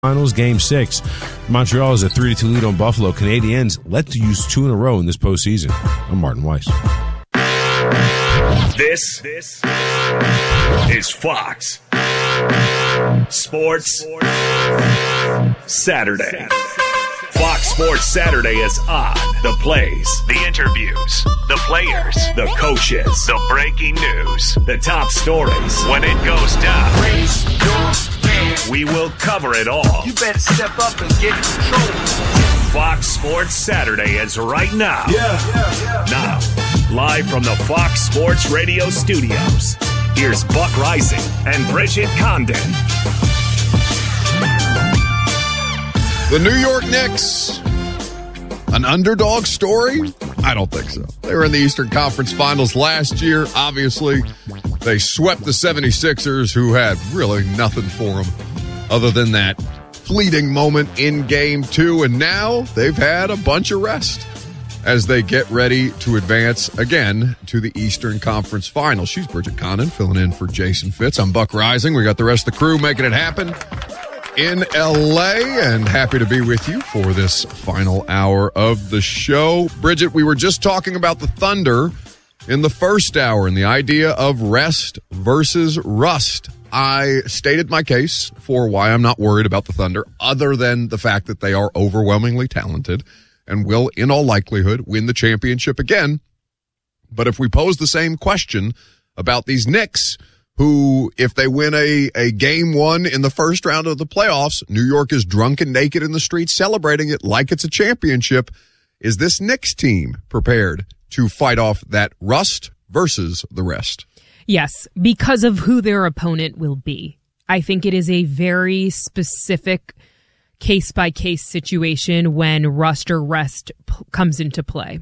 Finals Game 6. Montreal is a 3-2 lead on Buffalo. Canadiens led to use 2 in a row in this postseason. I'm Martin Weiss. This is Fox Sports Saturday. Fox Sports Saturday is on. The plays, the interviews, the players, the coaches, the breaking news, the top stories. When it goes down, we will cover it all. You better step up and get in control. Fox Sports Saturday is right now. Now, live from the Fox Sports Radio studios, here's Buck Rising and Bridget Condon. The New York Knicks, an underdog story? I don't think so. They were in the Eastern Conference Finals last year. Obviously, they swept the 76ers, who had really nothing for them other than that fleeting moment in Game 2. And now they've had a bunch of rest as they get ready to advance again to the Eastern Conference Finals. She's Bridget Condon, filling in for Jason Fitz. I'm Buck Rising. We got the rest of the crew making it happen in L.A., and happy to be with you for this final hour of the show. Bridget, we were just talking about the Thunder in the first hour and the idea of rest versus rust. I stated my case for why I'm not worried about the Thunder, other than the fact that they are overwhelmingly talented and will, in all likelihood, win the championship again. But if we pose the same question about these Knicks, who, if they win a game 1 in the first round of the playoffs, New York is drunk and naked in the streets celebrating it like it's a championship. Is this Knicks team prepared to fight off that rust versus the rest? Yes, because of who their opponent will be. I think it is a very specific case-by-case situation when rust or rest comes into play.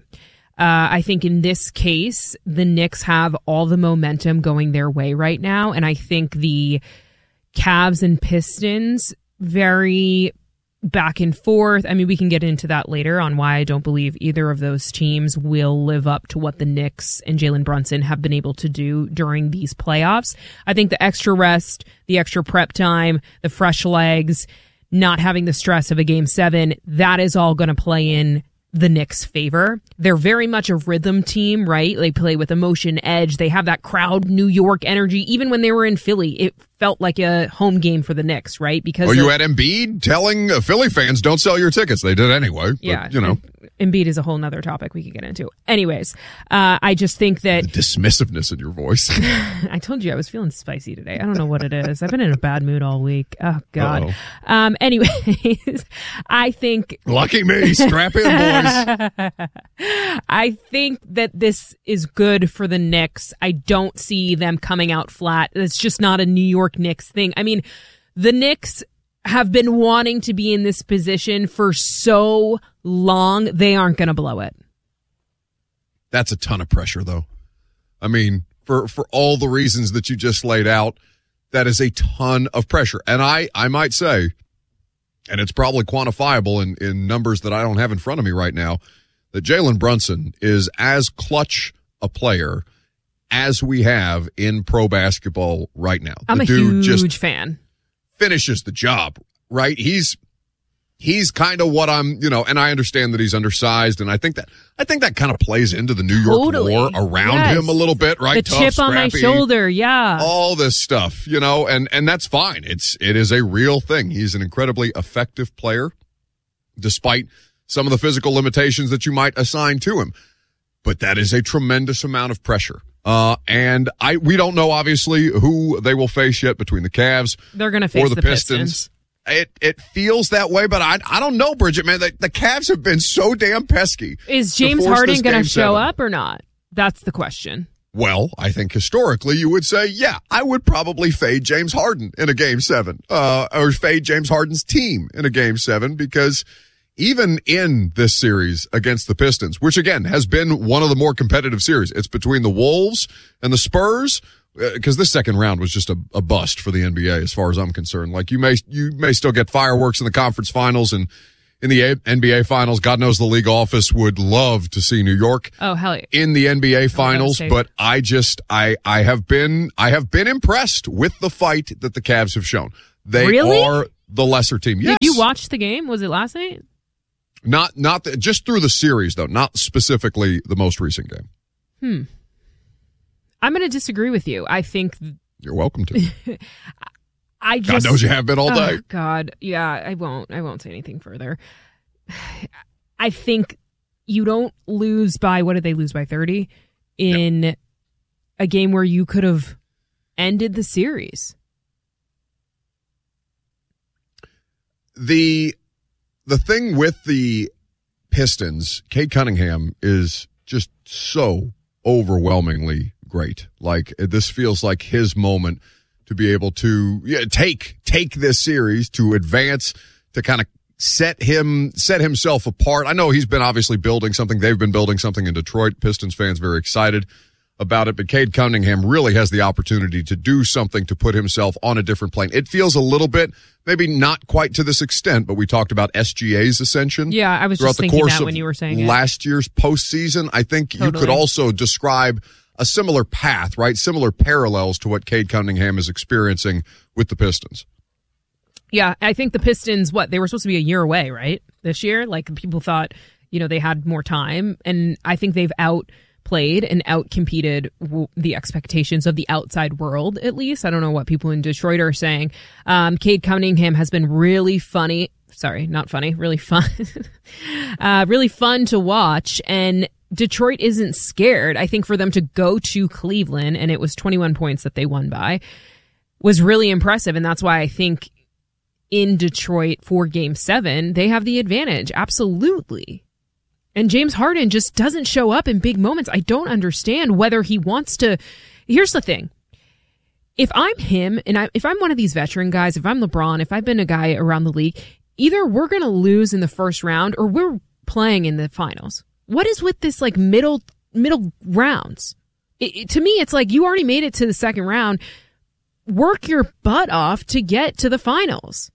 I think in this case, the Knicks have all the momentum going their way right now, and I think the Cavs and Pistons very back and forth. I mean, we can get into that later on why I don't believe either of those teams will live up to what the Knicks and Jalen Brunson have been able to do during these playoffs. I think the extra rest, the extra prep time, the fresh legs, not having the stress of a Game 7, that is all going to play in the Knicks' favor. They're very much a rhythm team, right? They play with emotion, edge. They have that crowd New York energy. Even when they were in Philly, it felt like a home game for the Knicks, right? Because you had Embiid telling Philly fans, don't sell your tickets. They did anyway. Yeah. But, you know. Embiid is a whole nother topic we could get into. Anyways, I just think that... The dismissiveness in your voice. I told you I was feeling spicy today. I don't know what it is. I've been in a bad mood all week. Oh, God. Anyways, I think... Lucky me. Strap in, boys. I think that this is good for the Knicks. I don't see them coming out flat. It's just not a New York Knicks thing. I mean, the Knicks have been wanting to be in this position for so long, they aren't going to blow it. That's a ton of pressure, though. I mean, for all the reasons that you just laid out, that is a ton of pressure. And I might say, and it's probably quantifiable in numbers that I don't have in front of me right now, that Jalen Brunson is as clutch a player as we have in pro basketball right now. I'm a huge fan. Finishes the job, right? He's kind of what I'm, and I understand that he's undersized, and I think that kind of plays into the New York war around him a little bit, right? The chip on my shoulder, yeah. All this stuff, and that's fine. It is a real thing. He's an incredibly effective player, despite some of the physical limitations that you might assign to him. But that is a tremendous amount of pressure. And we don't know, obviously, who they will face yet between the Cavs They're going to face or the Pistons. It feels that way, but I don't know, Bridget, man. The Cavs have been so damn pesky. Is James Harden going to show up or not? That's the question. Well, I think historically you would say, yeah, I would probably fade James Harden in a Game 7, or fade James Harden's team in a Game 7, because even in this series against the Pistons, which again has been one of the more competitive series, it's between the Wolves and the Spurs, because this second round was just a bust for the NBA as far as I'm concerned. Like, you may still get fireworks in the conference finals and in the NBA finals. God knows the league office would love to see New York in the NBA finals, but I have been impressed with the fight that the Cavs have shown. They really? are the lesser team. Yes. Did you watch the game? Was it last night? Just through the series, though, not specifically the most recent game. I'm going to disagree with you. I think you're welcome to. God knows you have been all day. Oh, God, yeah, I won't say anything further. I think you don't lose by, what did they lose by, 30 in a game where you could have ended the series. The thing with the Pistons, Cade Cunningham is just so overwhelmingly great. Like, this feels like his moment to be able to take this series, to advance, to kind of set himself apart. I know he's been obviously building something. They've been building something in Detroit. Pistons fans very excited about it, but Cade Cunningham really has the opportunity to do something to put himself on a different plane. It feels a little bit, maybe not quite to this extent, but we talked about SGA's ascension. Yeah, I was just thinking that when you were saying it. Last year's postseason, I think you could also describe a similar path, right? Similar parallels to what Cade Cunningham is experiencing with the Pistons. Yeah, I think the Pistons, they were supposed to be a year away, right? This year? Like, people thought, they had more time, and I think they've outplayed and outcompeted the expectations of the outside world, at least. I don't know what people in Detroit are saying. Cade Cunningham has been really funny. Sorry, not funny, really fun. Really fun to watch, and Detroit isn't scared. I think for them to go to Cleveland, and it was 21 points that they won by, was really impressive, and that's why I think in Detroit for Game 7, they have the advantage. Absolutely. And James Harden just doesn't show up in big moments. I don't understand whether he wants to. Here's the thing. If I'm him, and if I'm one of these veteran guys, if I'm LeBron, if I've been a guy around the league, either we're going to lose in the first round or we're playing in the finals. What is with this middle rounds? To me, it's like you already made it to the second round. Work your butt off to get to the finals.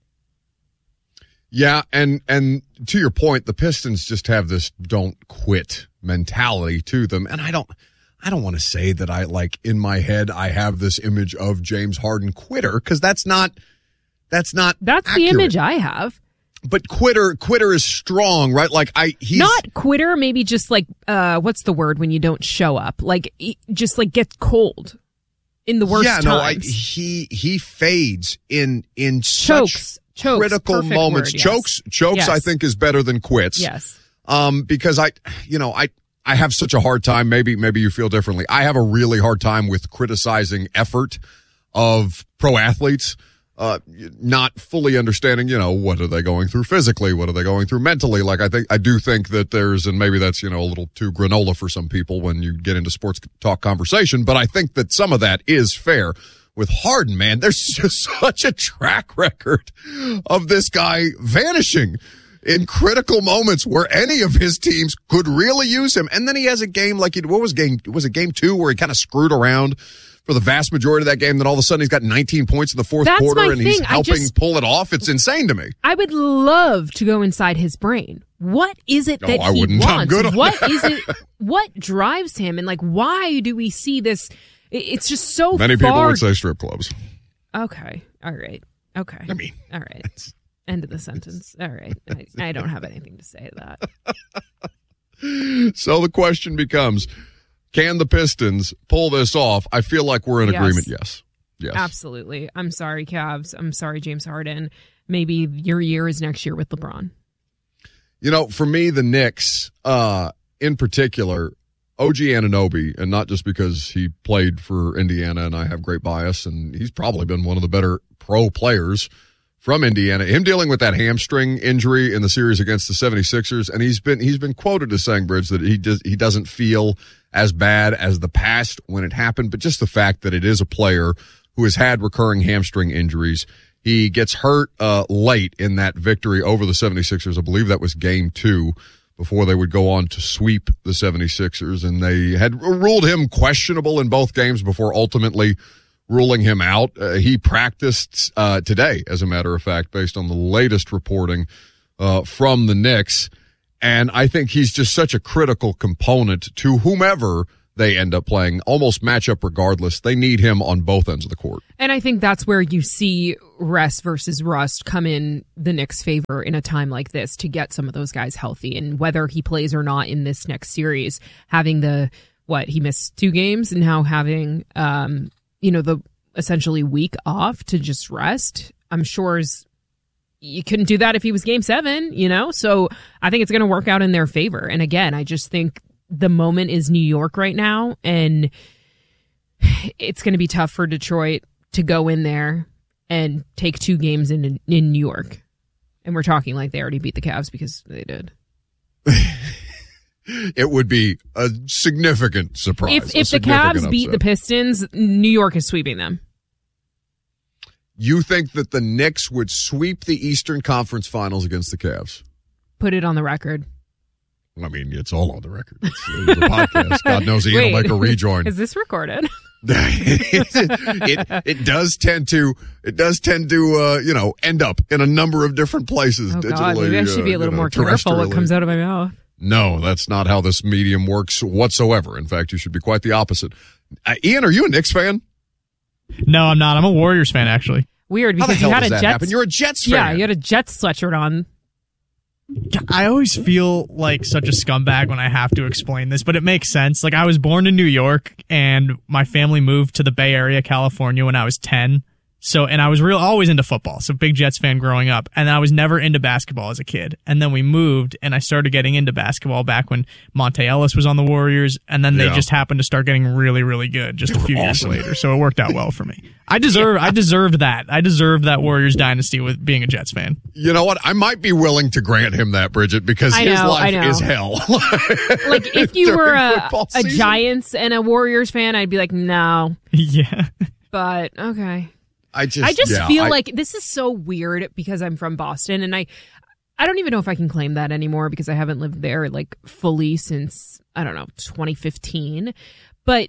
Yeah, and to your point, the Pistons just have this don't quit mentality to them. And I don't want to say that in my head I have this image of James Harden quitter, because that's not That's accurate. The image I have. But quitter is strong, right? He's not quitter, maybe just what's the word when you don't show up? Just gets cold in the worst times. He fades in chokes. Critical moments. Word, yes. Chokes, yes. I think, is better than quits. Yes. Because I have such a hard time. Maybe you feel differently. I have a really hard time with criticizing effort of pro athletes, not fully understanding, what are they going through physically? What are they going through mentally? I do think that and maybe that's, a little too granola for some people when you get into sports talk conversation, but I think that some of that is fair. With Harden, man, there's just such a track record of this guy vanishing in critical moments where any of his teams could really use him. And then he has a game was it game 2 where he kind of screwed around for the vast majority of that game. Then all of a sudden he's got 19 points in the fourth quarter and he's helping pull it off. It's insane to me. I would love to go inside his brain. What is it that I he wouldn't. wants? I'm good on What that. is it? What drives him? And why do we see this? It's just so Many far. people would say strip clubs. Okay. All right. Okay. I mean, all right. End of the sentence. All right. I don't have anything to say to that. So the question becomes, can the Pistons pull this off? I feel like we're in agreement. Yes. Absolutely. I'm sorry, Cavs. I'm sorry, James Harden. Maybe your year is next year with LeBron. For me, the Knicks, in particular, OG Anunoby, and not just because he played for Indiana and I have great bias, and he's probably been one of the better pro players from Indiana. Him dealing with that hamstring injury in the series against the 76ers, and he's been quoted as saying, Bridge, that he doesn't feel as bad as the past when it happened, but just the fact that it is a player who has had recurring hamstring injuries. He gets hurt late in that victory over the 76ers. I believe that was game 2. Before they would go on to sweep the 76ers, and they had ruled him questionable in both games before ultimately ruling him out. He practiced today, as a matter of fact, based on the latest reporting from the Knicks, and I think he's just such a critical component to whomever they end up playing almost matchup regardless. They need him on both ends of the court. And I think that's where you see rest versus rust come in the Knicks' favor in a time like this to get some of those guys healthy. And whether he plays or not in this next series, having he missed 2 games and now having, the essentially week off to just rest, I'm sure you couldn't do that if he was game 7, So I think it's going to work out in their favor. And again, I just think the moment is New York right now, and it's going to be tough for Detroit to go in there and take 2 games in New York. And we're talking like they already beat the Cavs because they did. It would be a significant surprise. If the Cavs beat the Pistons, New York is sweeping them. You think that the Knicks would sweep the Eastern Conference Finals against the Cavs? Put it on the record. I mean, it's all on the record. It's a podcast. God knows Ian will make a rejoin. Is this recorded? It does tend to end up in a number of different places digitally. God, maybe I should be a little more careful what comes out of my mouth. No, that's not how this medium works whatsoever. In fact, you should be quite the opposite. Ian, are you a Knicks fan? No, I'm not. I'm a Warriors fan, actually. Weird, because you had a Jets. Happen? You're a Jets fan. Yeah, you had a Jets sweatshirt on. I always feel like such a scumbag when I have to explain this, but it makes sense. Like, I was born in New York, and my family moved to the Bay Area, California when I was 10. And I was always into football, so big Jets fan growing up. And I was never into basketball as a kid. And then we moved, and I started getting into basketball back when Monte Ellis was on the Warriors, and then they just happened to start getting really, really good just a few years later. So it worked out well for me. I deserved that. I deserved that Warriors dynasty with being a Jets fan. You know what? I might be willing to grant him that, Bridget, because his life is hell. Like, if you were a Giants and a Warriors fan, I'd be like, no. Yeah. But, okay. I just feel like this is so weird because I'm from Boston, and I don't even know if I can claim that anymore because I haven't lived there like fully since, 2015. But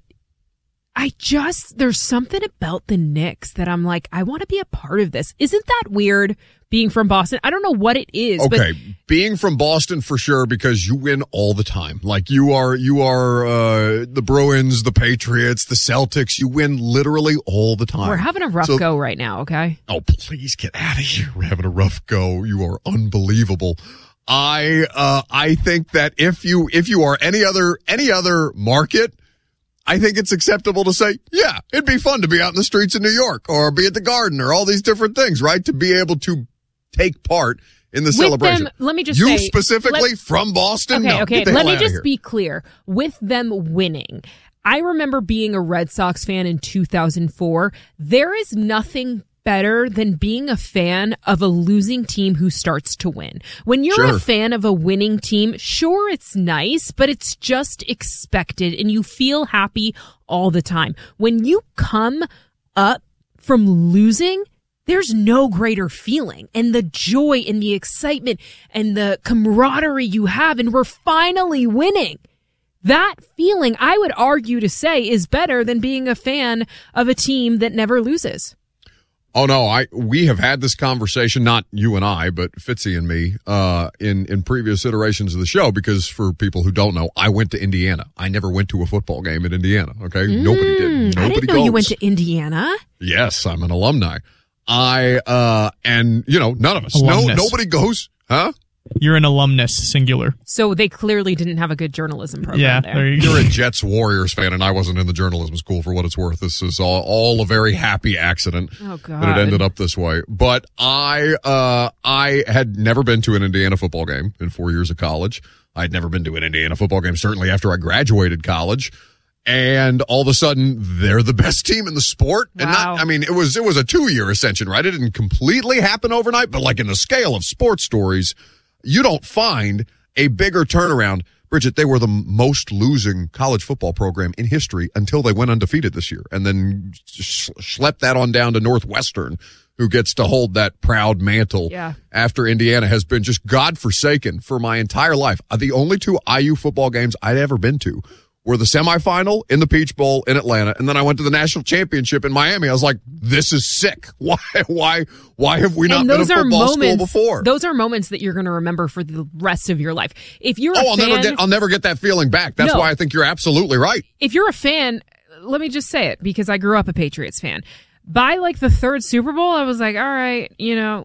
there's something about the Knicks that I'm like, I want to be a part of this. Isn't that weird being from Boston? I don't know what it is. Okay, being from Boston for sure, because you win all the time. Like you are the Bruins, the Patriots, the Celtics. You win literally all the time. We're having a rough go right now, okay? Oh, please get out of here. We're having a rough go. You are unbelievable. I think that if you are any other market, I think it's acceptable to say, yeah, it'd be fun to be out in the streets of New York or be at the Garden or all these different things, right? To be able to take part in the celebration. Them, let me just say, specifically from Boston? Okay. Let me just be clear. With them winning, I remember being a Red Sox fan in 2004. There is nothing better than being a fan of a losing team who starts to win. When you're a fan of a winning team, sure, it's nice, but it's just expected and you feel happy all the time. When you come up from losing, there's no greater feeling, and the joy and the excitement and the camaraderie you have, and we're finally winning. That feeling, I would argue to say, is better than being a fan of a team that never loses. Oh no, we have had this conversation, not you and I, but Fitzy and me, in previous iterations of the show, because for people who don't know, I went to Indiana. I never went to a football game in Indiana, okay? Nobody did. I didn't know you went to Indiana. Yes, I'm an alumni. And none of us. Alumnus. Nobody goes, huh? You're an alumnus, singular. So they clearly didn't have a good journalism program there. There you go. You're a Jets Warriors fan, and I wasn't in the journalism school for what it's worth. This is all a very happy accident that it ended up this way. But I had never been to an Indiana football game in 4 years of college. I'd never been to an Indiana football game, certainly after I graduated college. And all of a sudden, they're the best team in the sport. Wow. And it was a 2-year ascension, right? It didn't completely happen overnight, but like in the scale of sports stories, you don't find a bigger turnaround. Bridget, they were the most losing college football program in history until they went undefeated this year, and then schlepped that on down to Northwestern, who gets to hold that proud mantle after Indiana has been just godforsaken for my entire life. The only 2 IU football games I'd ever been to were the semifinal in the Peach Bowl in Atlanta, and then I went to the national championship in Miami. I was like, this is sick. Why have we not been a football school before? Those are moments that you're going to remember for the rest of your life. If you're I'll never get that feeling back. That's why I think you're absolutely right. If you're a fan, let me just say it, because I grew up a Patriots fan. By like the third Super Bowl, I was like, all right, you're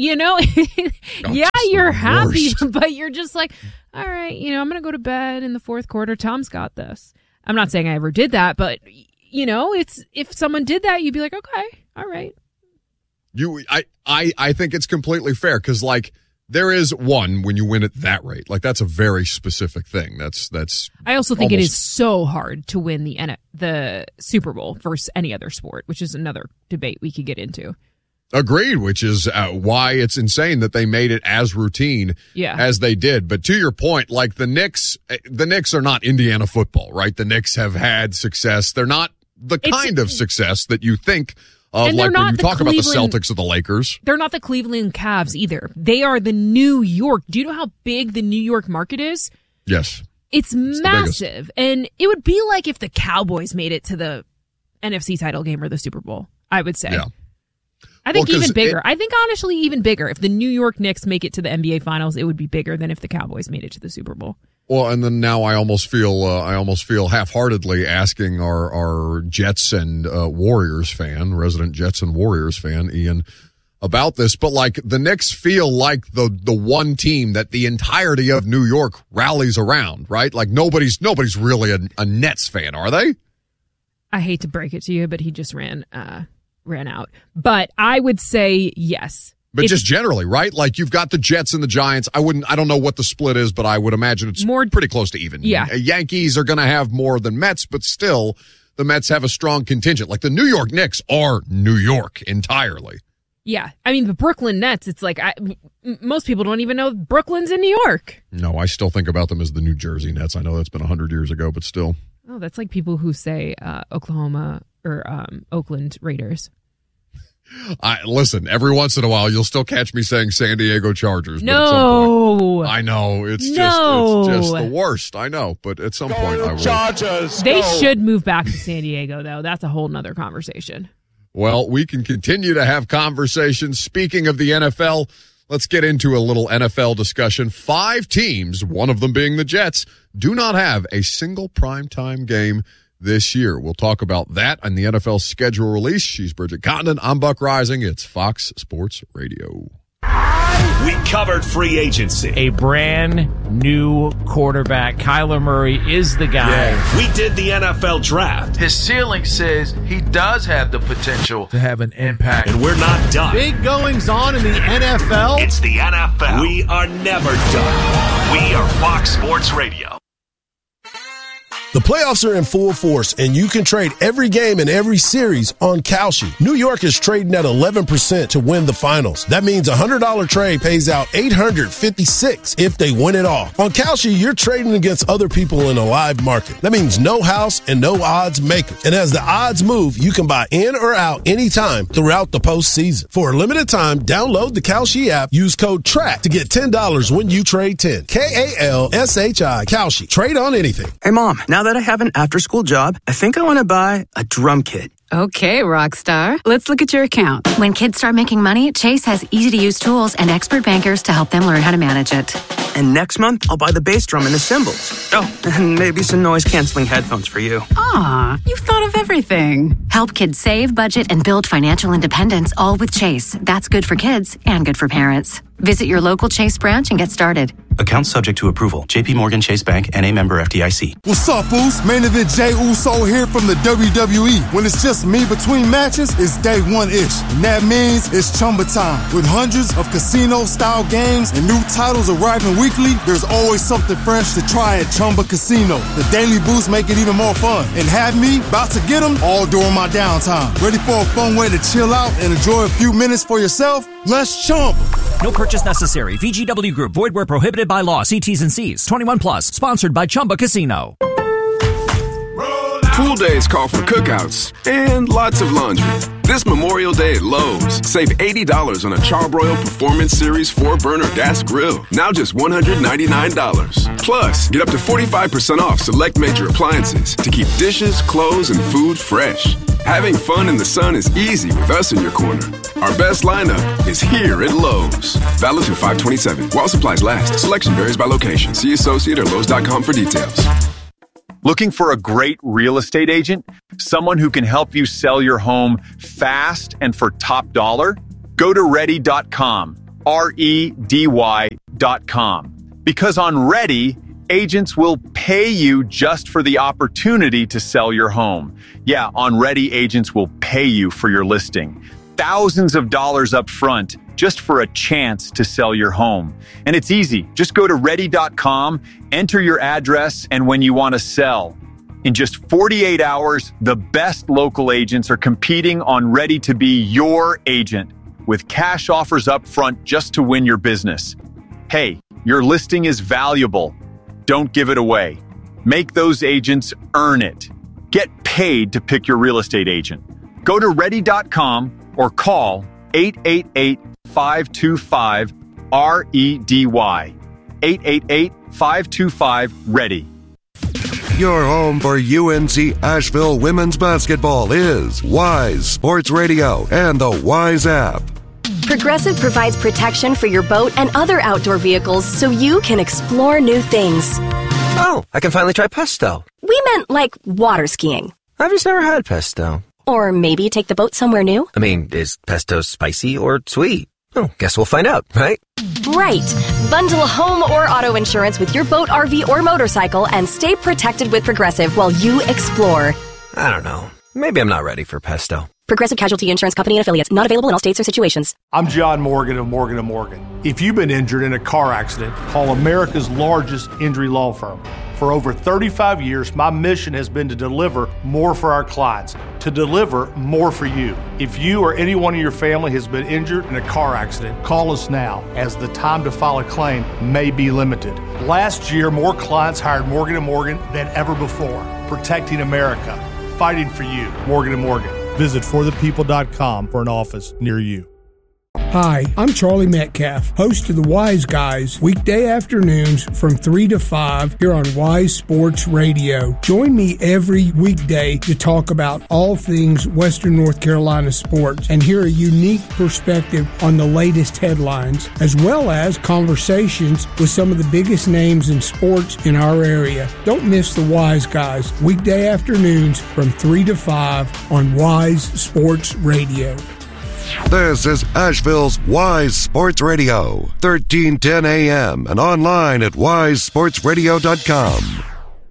happy, but you're just like, all right, I'm going to go to bed in the fourth quarter. Tom's got this. I'm not saying I ever did that, but it's, if someone did that, you'd be like, okay, all right. I think it's completely fair because like there is one when you win at that rate. Like that's a very specific thing. That's. I also think it is so hard to win the Super Bowl versus any other sport, which is another debate we could get into. Agreed, which is why it's insane that they made it as routine as they did. But to your point, like the Knicks are not Indiana football, right? The Knicks have had success. They're not the kind of success that you think of, like when you talk about the Celtics or the Lakers. They're not the Cleveland Cavs either. They are the New York. Do you know how big the New York market is? Yes. It's massive. And it would be like if the Cowboys made it to the NFC title game or the Super Bowl, I would say. Yeah. I think even bigger. I think honestly even bigger. If the New York Knicks make it to the NBA Finals, it would be bigger than if the Cowboys made it to the Super Bowl. Well, and then now I almost feel half-heartedly asking our Jets and resident Jets and Warriors fan, Ian, about this. But like the Knicks feel like the one team that the entirety of New York rallies around, right? Like nobody's really a Nets fan, are they? I hate to break it to you, but he just ran out. But I would say yes. But just generally, right? Like you've got the Jets and the Giants. I don't know what the split is, but I would imagine it's pretty close to even. Yeah. Yankees are going to have more than Mets, but still the Mets have a strong contingent. Like the New York Knicks are New York entirely. Yeah. I mean, the Brooklyn Nets, it's like most people don't even know Brooklyn's in New York. No, I still think about them as the New Jersey Nets. I know that's been 100 years ago, but still. Oh, that's like people who say Oklahoma or Oakland Raiders. Listen, every once in a while, you'll still catch me saying San Diego Chargers. No. But at some point, I know. It's just the worst. I know. But at some point, I will. Chargers, they should move back to San Diego, though. That's a whole nother conversation. Well, we can continue to have conversations. Speaking of the NFL, let's get into a little NFL discussion. 5 teams, one of them being the Jets, do not have a single primetime game this year. We'll talk about that and the NFL schedule release. She's Bridget Condon. I'm Buck Rising. It's Fox Sports Radio. We covered free agency. A brand new quarterback. Kyler Murray is the guy. Yeah. We did the NFL draft. His ceiling says he does have the potential to have an impact. And we're not done. Big goings on in the NFL. It's the NFL. We are never done. We are Fox Sports Radio. The playoffs are in full force, and you can trade every game and every series on Kalshi. New York is trading at 11% to win the finals. That means a $100 trade pays out $856 if they win it all. On Kalshi, you're trading against other people in a live market. That means no house and no odds makers. And as the odds move, you can buy in or out anytime throughout the postseason. For a limited time, download the Kalshi app. Use code TRACK to get $10 when you trade 10. Kalshi. Kalshi. Trade on anything. Hey, Mom. Now that I have an after-school job, I think I want to buy a drum kit. Okay, Rockstar. Let's look at your account. When kids start making money, Chase has easy-to-use tools and expert bankers to help them learn how to manage it. And next month, I'll buy the bass drum and the cymbals. Oh, and maybe some noise-canceling headphones for you. Aw, you've thought of everything. Help kids save, budget, and build financial independence, all with Chase. That's good for kids and good for parents. Visit your local Chase branch and get started. Account subject to approval. JP Morgan Chase Bank, N.A. member FDIC. What's up, Boost? Main event Jey Uso here from the WWE. When it's just me between matches, it's day one-ish. And that means it's Chumba time. With hundreds of casino-style games and new titles arriving weekly, there's always something fresh to try at Chumba Casino. The Daily Boost make it even more fun. And have me about to get them all during my downtime. Ready for a fun way to chill out and enjoy a few minutes for yourself? Let's Chumba. No purchase necessary. VGW Group. Void where prohibited by law. See T's and C's. 21 plus. Sponsored by Chumba Casino. Roll Pool days call for cookouts and lots of laundry. This Memorial Day at Lowe's, save $80 on a Charbroil Performance Series 4-burner gas grill. Now just $199. Plus, get up to 45% off select major appliances to keep dishes, clothes, and food fresh. Having fun in the sun is easy with us in your corner. Our best lineup is here at Lowe's. Valid through 5/27. While supplies last. Selection varies by location. See associate or Lowe's.com for details. Looking for a great real estate agent? Someone who can help you sell your home fast and for top dollar? Go to Ready.com. REDY.com. Because on Ready, agents will pay you just for the opportunity to sell your home. Yeah, on Ready, agents will pay you for your listing. Thousands of dollars up front just for a chance to sell your home. And it's easy. Just go to Ready.com, enter your address, and when you want to sell. In just 48 hours, the best local agents are competing on Ready to be your agent with cash offers up front just to win your business. Hey, your listing is valuable. Don't give it away. Make those agents earn it. Get paid to pick your real estate agent. Go to Ready.com or call 888-525-REDY. 888-525-READY. Your home for UNC Asheville women's basketball is Wise Sports Radio and the Wise app. Progressive provides protection for your boat and other outdoor vehicles so you can explore new things. Oh, I can finally try pesto. We meant like water skiing. I've just never had pesto. Or maybe take the boat somewhere new. I mean, is pesto spicy or sweet? Oh, guess we'll find out, right? Right. Bundle home or auto insurance with your boat, RV, or motorcycle and stay protected with Progressive while you explore. I don't know. Maybe I'm not ready for pesto. Progressive Casualty Insurance Company and Affiliates. Not available in all states or situations. I'm John Morgan of Morgan & Morgan. If you've been injured in a car accident, call America's largest injury law firm. For over 35 years, my mission has been to deliver more for our clients, to deliver more for you. If you or anyone in your family has been injured in a car accident, call us now, as the time to file a claim may be limited. Last year, more clients hired Morgan & Morgan than ever before, protecting America, fighting for you. Morgan & Morgan. Visit forthepeople.com for an office near you. Hi, I'm Charlie Metcalf, host of the Wise Guys, weekday afternoons from 3 to 5 here on Wise Sports Radio. Join me every weekday to talk about all things Western North Carolina sports and hear a unique perspective on the latest headlines, as well as conversations with some of the biggest names in sports in our area. Don't miss the Wise Guys, weekday afternoons from 3 to 5 on Wise Sports Radio. This is Asheville's Wise Sports Radio, 1310 AM and online at wisesportsradio.com.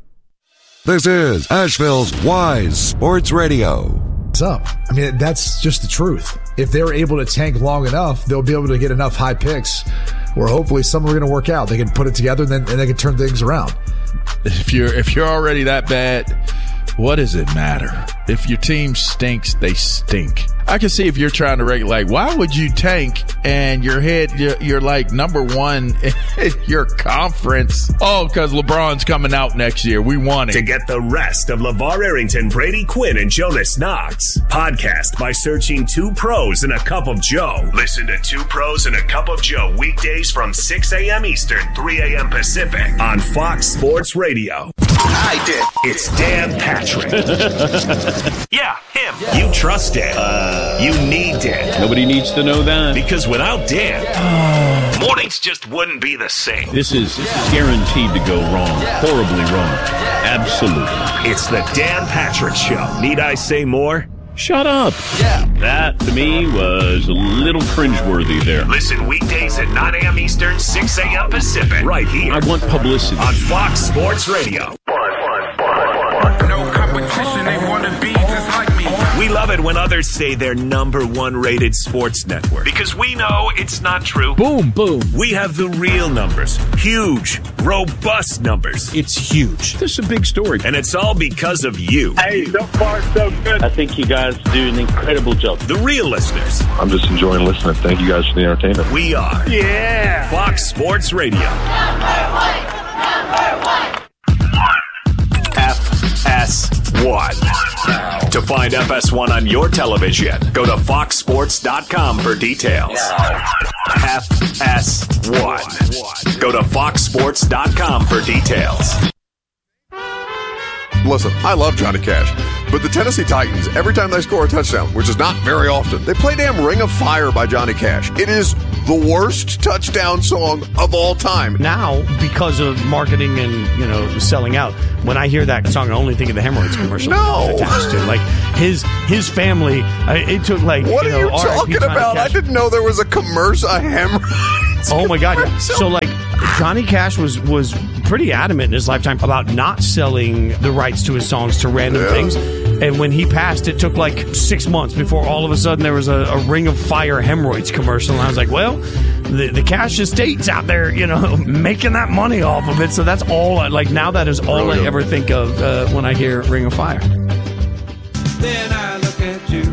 This is Asheville's Wise Sports Radio. What's up? I mean, that's just the truth. If they're able to tank long enough, they'll be able to get enough high picks where hopefully some are going to work out. They can put it together and then they can turn things around. If you're already that bad, what does it matter? If your team stinks, they stink. I can see if you're trying to regulate, why would you tank and you're like number one in your conference? Oh, because LeBron's coming out next year. We want it. To get the rest of LeVar Arrington, Brady Quinn, and Jonas Knox. Podcast by searching Two Pros and a Cup of Joe. Listen to Two Pros and a Cup of Joe weekdays from 6 a.m. Eastern, 3 a.m. Pacific on Fox Sports Radio. I did. It's Dan Patrick. Yeah, him. Yeah. You trust Dan. You need Dan. Nobody needs to know that. Because without Dan, mornings just wouldn't be the same. This is guaranteed to go wrong. Horribly wrong. Absolutely. It's the Dan Patrick Show. Need I say more? Shut up. Yeah. That, to me, was a little cringeworthy there. Listen weekdays at 9 a.m. Eastern, 6 a.m. Pacific. Right here. I want publicity. On Fox Sports Radio. No competition, they want to be just like me. We love it when others say they're number one rated sports network. Because we know it's not true. Boom, boom. We have the real numbers. Huge, robust numbers. It's huge. This is a big story. And it's all because of you. Hey, so far so good. I think you guys do an incredible job. The real listeners. I'm just enjoying listening. Thank you guys for the entertainment. We are. Yeah. Fox Sports Radio. Number one. FS1. FS1. To find FS1 on your television, go to foxsports.com for details. FS1. Go to foxsports.com for details. Listen, I love Johnny Cash, but the Tennessee Titans, every time they score a touchdown, which is not very often, they play damn Ring of Fire by Johnny Cash. It is the worst touchdown song of all time. Now, because of marketing and, selling out, when I hear that song, I only think of the hemorrhoids commercial. No! Attached to it. Like, his family, it took like, what are you talking about? I didn't know there was a commercial, a hemorrhoids. Oh my God. Yeah. So like, Johnny Cash was pretty adamant in his lifetime about not selling the rights to his songs to random things. And when he passed, it took like 6 months before all of a sudden there was a Ring of Fire hemorrhoids commercial. And I was like, well, the Cash estate's out there, making that money off of it. So that's all, now that is all I ever think of when I hear Ring of Fire. Then I look at you,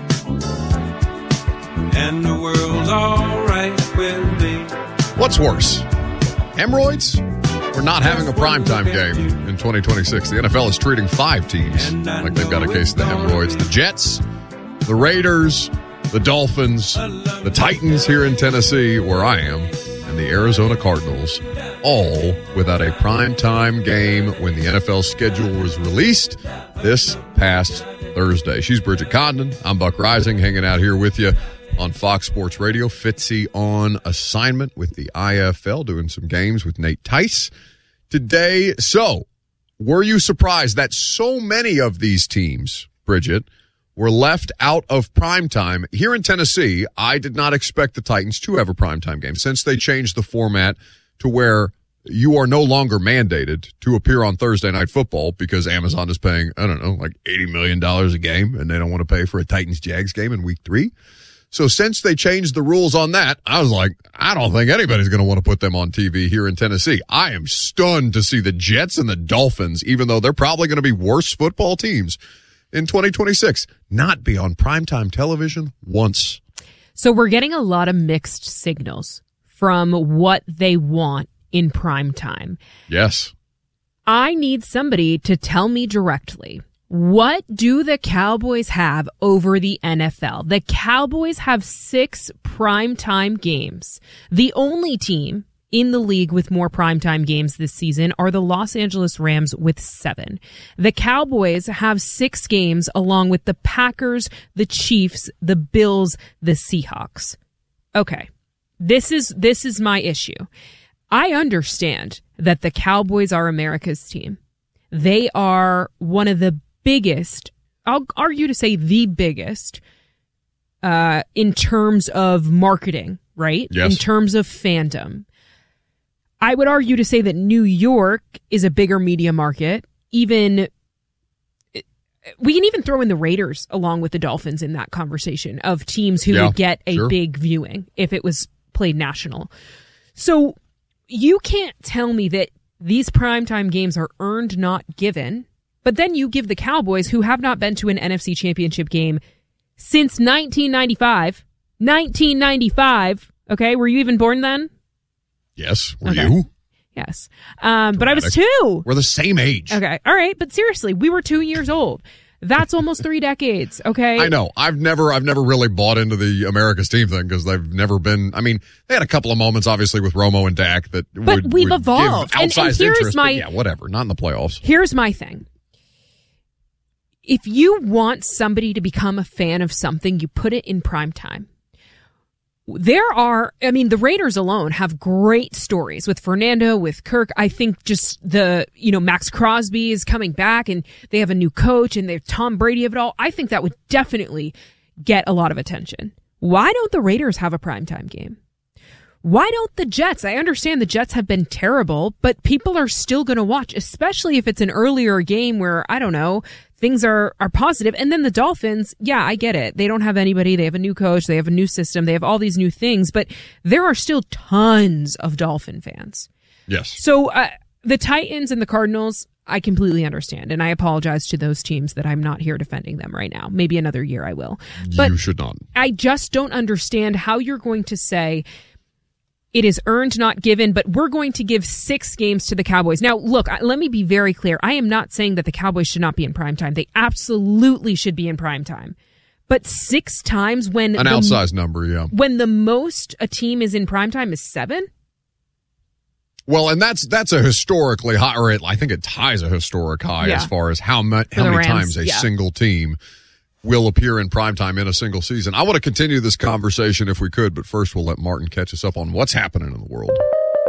and the world's all right with me. What's worse, hemorrhoids or not having a primetime game in 2026? The NFL is treating 5 teams like they've got a case of the hemorrhoids. The Jets, the Raiders, the Dolphins, the Titans here in Tennessee, where I am, and the Arizona Cardinals, all without a primetime game when the NFL schedule was released this past Thursday. She's Bridget Condon. I'm Buck Rising, hanging out here with you on Fox Sports Radio. Fitzy on assignment with the IFL, doing some games with Nate Tice today. So, were you surprised that so many of these teams, Bridget, were left out of primetime? Here in Tennessee, I did not expect the Titans to have a primetime game since they changed the format to where you are no longer mandated to appear on Thursday Night Football because Amazon is paying, like $80 million a game, and they don't want to pay for a Titans-Jags game in Week 3. So since they changed the rules on that, I was like, I don't think anybody's going to want to put them on TV here in Tennessee. I am stunned to see the Jets and the Dolphins, even though they're probably going to be worse football teams in 2026, not be on primetime television once. So we're getting a lot of mixed signals from what they want in primetime. Yes. I need somebody to tell me directly, what do the Cowboys have over the NFL? The Cowboys have 6 primetime games. The only team in the league with more primetime games this season are the Los Angeles Rams with 7. The Cowboys have 6 games along with the Packers, the Chiefs, the Bills, the Seahawks. Okay. This is my issue. I understand that the Cowboys are America's team. They are one of the biggest, I'll argue to say the biggest, in terms of marketing, right? Yes. In terms of fandom. I would argue to say that New York is a bigger media market. We can even throw in the Raiders along with the Dolphins in that conversation of teams who would get a big viewing if it was played national. So you can't tell me that these primetime games are earned, not given. But then you give the Cowboys, who have not been to an NFC Championship game since 1995. 1995. Okay, were you even born then? Yes. Were you? Yes. But I was 2. We're the same age. Okay. All right. But seriously, we were 2 years old. That's almost 3 decades. Okay. I know. I've never really bought into the America's team thing because they've never been. I mean, they had a couple of moments, obviously, with Romo and Dak that but we've evolved. Give outsized and here's interest. My, yeah, whatever. Not in the playoffs. Here's my thing. If you want somebody to become a fan of something, you put it in prime time. The Raiders alone have great stories with Fernando, with Kirk. I think just Max Crosby is coming back and they have a new coach and they're Tom Brady of it all. I think that would definitely get a lot of attention. Why don't the Raiders have a primetime game? Why don't the Jets? I understand the Jets have been terrible, but people are still going to watch, especially if it's an earlier game where, I don't know, things are positive. And then the Dolphins, yeah, I get it. They don't have anybody. They have a new coach. They have a new system. They have all these new things, but there are still tons of Dolphin fans. Yes. So the Titans and the Cardinals, I completely understand. And I apologize to those teams that I'm not here defending them right now. Maybe another year I will. But you should not. I just don't understand how you're going to say, It is earned, not given, but we're going to give 6 games to the Cowboys. Now, look, let me be very clear. I am not saying that the Cowboys should not be in primetime. They absolutely should be in primetime. But 6 times when... An outsized number, yeah. When the most a team is in primetime is 7? Well, and that's a historically high, or I think it ties a historic high as far as how many times a single team will appear in primetime in a single season. I want to continue this conversation if we could, but first we'll let Martin catch us up on what's happening in the world.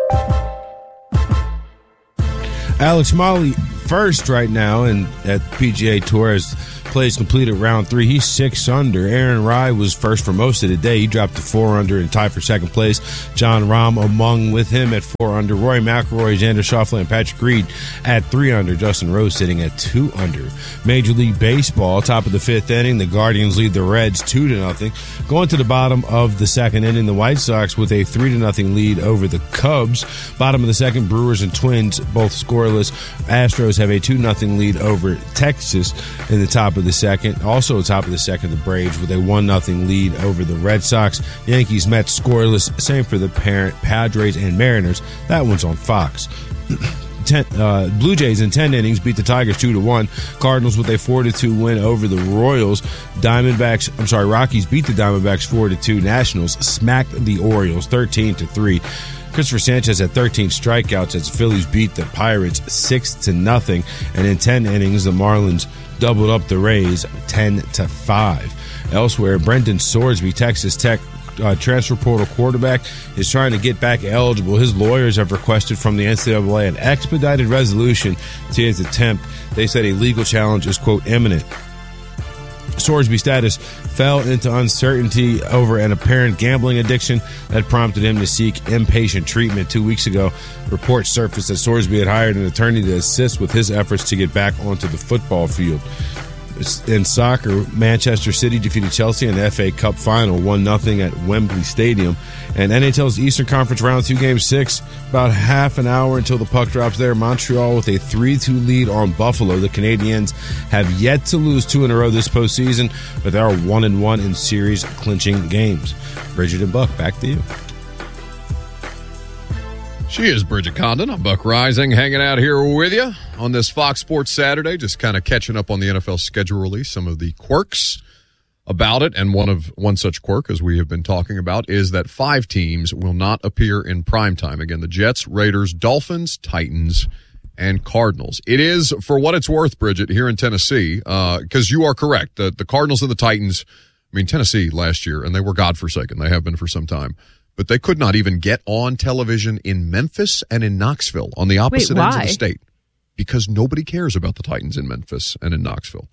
Alex Molly first right now at PGA Tour as plays completed round 3. He's 6 under. Aaron Rai was first for most of the day. He dropped to 4 under and tied for second place. John Rahm among with him at 4 under. Rory McIlroy, Xander Schauffele, and Patrick Reed at 3 under. Justin Rose sitting at 2 under. Major League Baseball, top of the 5th inning. The Guardians lead the Reds 2-0. Going to the bottom of the 2nd inning, the White Sox with a 3-0 lead over the Cubs. Bottom of the 2nd, Brewers and Twins both scoreless. Astros have a 2-0 lead over Texas in the top of the 2nd. Also top of the 2nd, the Braves with a 1-0 lead over the Red Sox. Yankees, Mets scoreless. Same for the parent Padres and Mariners. That one's on Fox. Blue Jays in 10 innings beat the Tigers 2-1. Cardinals with a 4-2 win over the Royals. Rockies beat the Diamondbacks 4-2. Nationals smacked the Orioles 13-3. Christopher Sanchez had 13 strikeouts as the Phillies beat the Pirates 6-0. And in 10 innings, the Marlins doubled up the Rays 10-5. Elsewhere, Brendan Sorsby, Texas Tech transfer portal quarterback, is trying to get back eligible. His lawyers have requested from the NCAA an expedited resolution to his attempt. They said a legal challenge is, quote, imminent. Sorsby's status fell into uncertainty over an apparent gambling addiction that prompted him to seek inpatient treatment 2 weeks ago. Reports surfaced that Sorsby had hired an attorney to assist with his efforts to get back onto the football field. In soccer, Manchester City defeated Chelsea in the FA Cup final 1-0 at Wembley Stadium. And NHL's Eastern Conference Round 2 Game 6, about half an hour until the puck drops there. Montreal with a 3-2 lead on Buffalo. The Canadiens have yet to lose 2 in a row this postseason, but they are 1-1 in series-clinching games. Bridget and Buck, back to you. She is Bridget Condon. I'm Buck Rising, hanging out here with you on this Fox Sports Saturday, just kind of catching up on the NFL schedule release, some of the quirks about it. And one such quirk, as we have been talking about, is that 5 teams will not appear in primetime. Again, the Jets, Raiders, Dolphins, Titans, and Cardinals. It is, for what it's worth, Bridget, here in Tennessee, because you are correct. The Cardinals and the Titans, Tennessee last year, and they were godforsaken. They have been for some time. But they could not even get on television in Memphis and in Knoxville on the opposite ends of the state because nobody cares about the Titans in Memphis and in Knoxville.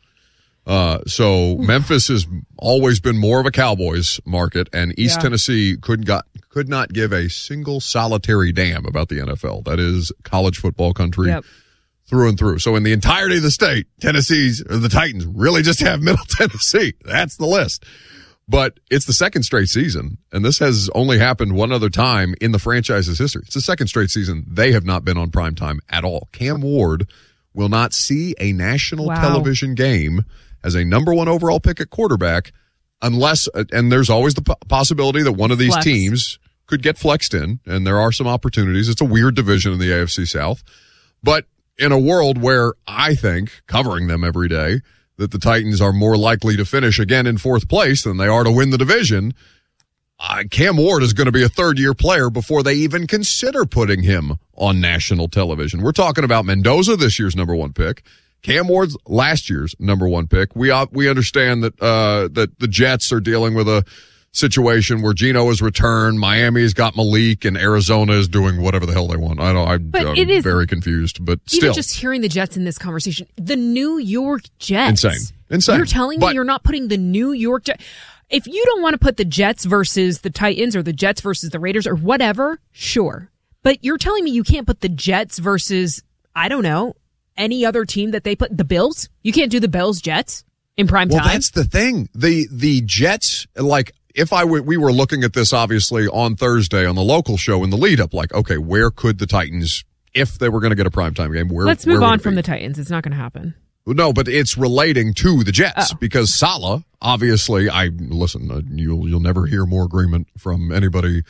So Memphis has always been more of a Cowboys market, and East Tennessee could not give a single solitary damn about the NFL. That is college football country through and through. So in the entirety of the state, the Titans really just have Middle Tennessee. That's the list. But it's the second straight season, and this has only happened one other time in the franchise's history. It's the second straight season they have not been on primetime at all. Cam Ward will not see a national television game as a number 1 overall pick at quarterback unless, and there's always the possibility that one of these teams could get flexed in, and there are some opportunities. It's a weird division in the AFC South. But in a world where I think, covering them every day, that the Titans are more likely to finish again in 4th place than they are to win the division, Cam Ward is going to be a third-year player before they even consider putting him on national television. We're talking about Mendoza, this year's number 1 pick. Cam Ward's last year's number 1 pick. We understand that the Jets are dealing with a situation where Geno has returned, Miami's got Malik, and Arizona is doing whatever the hell they want. I'm very confused, but still. Even just hearing the Jets in this conversation, the New York Jets. Insane. You're telling me you're not putting the New York Jets. If you don't want to put the Jets versus the Titans or the Jets versus the Raiders or whatever, sure. But you're telling me you can't put the Jets versus, I don't know, any other team that they put, the Bills? You can't do the Bills-Jets in prime time? Well, that's the thing. The Jets, if we were looking at this obviously on Thursday on the local show in the lead up, okay, where could the Titans, if they were going to get a primetime game, let's move on from the Titans. It's not going to happen. No, but it's relating to the Jets because Saleh, obviously, you'll never hear more agreement from anybody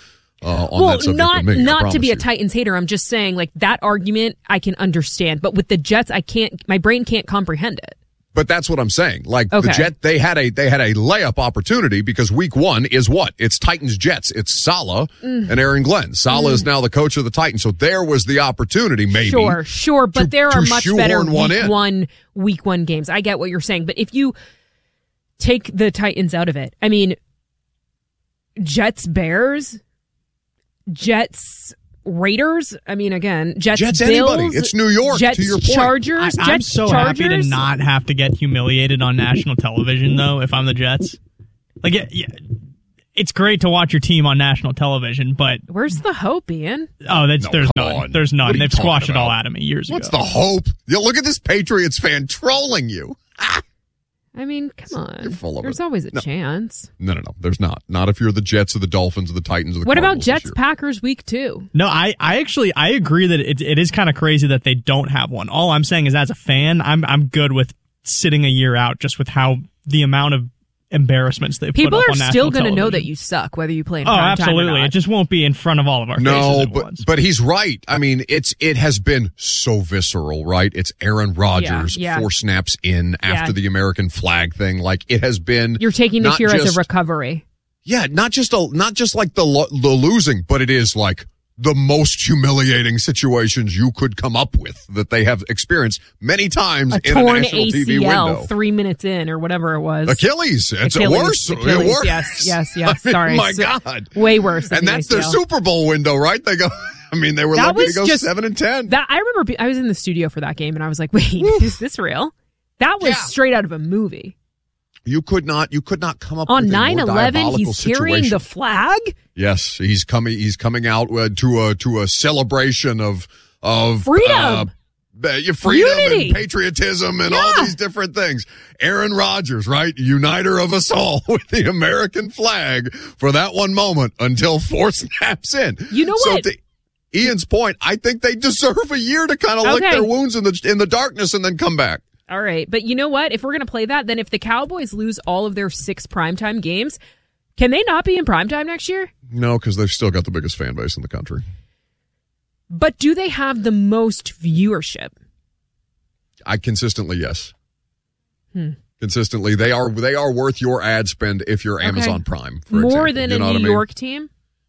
on that subject not with me. not to be a you. Titans hater. I'm just saying, like, that argument I can understand, but with the Jets, I can't. My brain can't comprehend it. But that's what I'm saying. Like Okay. the Jet, they had a layup opportunity because week 1 is what? It's Titans Jets. It's Saleh and Aaron Glenn. Saleh is now the coach of the Titans. So there was the opportunity, maybe. Sure, but there are much better shoehorn week one games. I get what you're saying, but if you take the Titans out of it, I mean, Jets Bears, Jets Raiders. I mean, again, Jets Bills. Anybody. It's New York. Jets to your point. Chargers. I'm Jets so Chargers. happy to not have to get humiliated on national television, though. If I'm the Jets, like, yeah, it's great to watch your team on national television, but where's the hope, Ian? Oh, there's none. There's none. They've squashed it all out of me years What's ago. the hope? You look at this Patriots fan trolling you. I mean, come on. You're full of There's it. always a chance. No. There's not. Not if you're the Jets or the Dolphins or the Titans or the What about Cardinals this Jets year. Packers week 2? No, I agree that it is kind of crazy that they don't have one. All I'm saying is, as a fan, I'm good with sitting a year out just with how the amount of embarrassments they put People up are on still national going to know television. that you suck, whether you play in Oh, prime time or absolutely. not. It just won't be in front of all of our faces No, at once. but he's right. I mean, it has been so visceral, right? It's Aaron Rodgers Yeah. 4 snaps in after the American flag thing. Like it has been. You're taking this not year as just- a recovery. Yeah, not just like the losing, but it is like the most humiliating situations you could come up with that they have experienced many times A in a torn national TV ACL window. 3 minutes in or whatever it was. Achilles. It's Achilles. worse. Achilles. Worse. Yes. I mean, Sorry. my God. Way worse. Than And the that's their ACL. Super Bowl window, right? They go. I mean, they were That lucky to was go just 7-10. That I remember. I was in the studio for that game, and I was like, "Wait, is this real?" That was straight out of a movie. You could not come up On with a more 9/11, diabolical he's carrying situation. the flag. Yes, he's coming out to a celebration of Freedom. Freedom Unity. and patriotism and all these different things. Aaron Rodgers, right? Uniter of us all with the American flag for that one moment until 4 snaps in. You know so what? To Ian's point, I think they deserve a year to kind of lick Okay. their wounds in the darkness and then come back. All right, but you know what? If we're going to play that, then if the Cowboys lose all of their 6 primetime games, can they not be in primetime next year? No, because they've still got the biggest fan base in the country. But do they have the most viewership? Consistently, yes. Consistently, they are worth your ad spend if you're Amazon Prime. For More example. than You know a what New I mean? York team?